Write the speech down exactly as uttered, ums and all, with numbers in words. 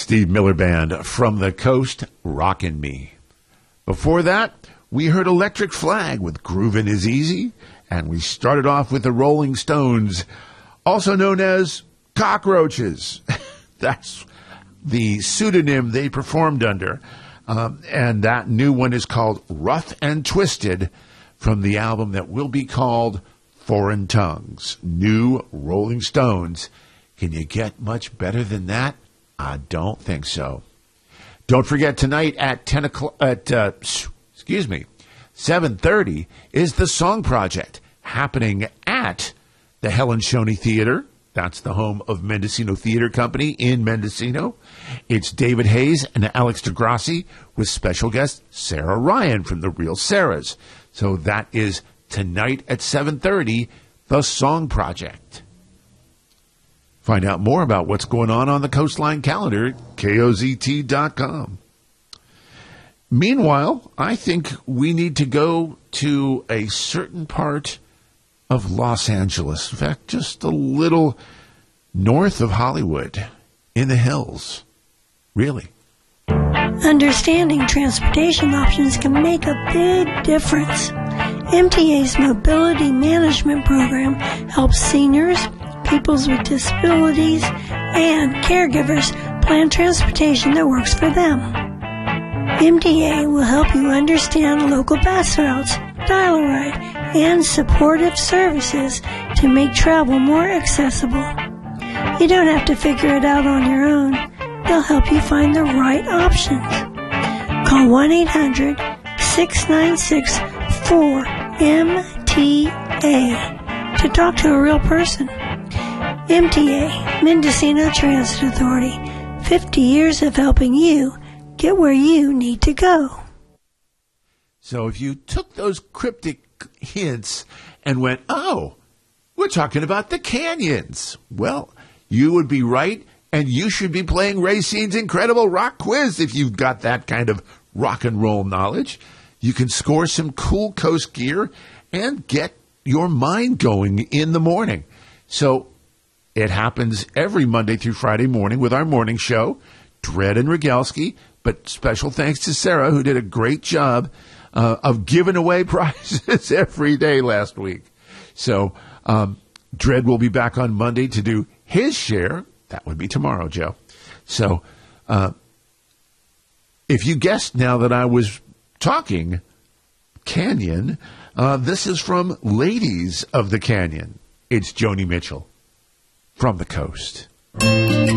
Steve Miller Band, From the Coast, Rockin' Me. Before that, we heard Electric Flag with Groovin' Is Easy, and we started off with the Rolling Stones, also known as Cockroaches. That's the pseudonym they performed under. Um, and that new one is called Rough and Twisted, from the album that will be called Foreign Tongues, New Rolling Stones. Can you get much better than that? I don't think so. Don't forget, tonight at ten o'clock, at, uh, excuse me, seven thirty is the Song Project, happening at the Helen Shoney Theater. That's the home of Mendocino Theater Company in Mendocino. It's David Hayes and Alex DeGrassi with special guest Sarah Ryan from The Real Sarahs. So that is tonight at seven thirty, the Song Project. Find out more about what's going on on the Coastline calendar at K O Z T dot com. Meanwhile, I think we need to go to a certain part of Los Angeles. In fact, just a little north of Hollywood, in the hills. Really. Understanding transportation options can make a big difference. M T A's Mobility Management Program helps seniors, peoples with disabilities, and caregivers plan transportation that works for them. M T A will help you understand local bus routes, dial-a-ride, and supportive services to make travel more accessible. You don't have to figure it out on your own. They'll help you find the right options. Call one eight hundred six nine six four M T A to talk to a real person. M T A, Mendocino Transit Authority, fifty years of helping you get where you need to go. So if you took those cryptic hints and went, oh, we're talking about the canyons, well, you would be right, and you should be playing Racine's Incredible Rock Quiz if you've got that kind of rock and roll knowledge. You can score some cool coast gear and get your mind going in the morning. So it happens every Monday through Friday morning with our morning show, Dredd and Rogalski, but special thanks to Sarah, who did a great job uh, of giving away prizes every day last week. So um, Dredd will be back on Monday to do his share. That would be tomorrow, Joe. So uh, if you guessed now that I was talking Canyon, uh, this is from Ladies of the Canyon. It's Joni Mitchell from the coast.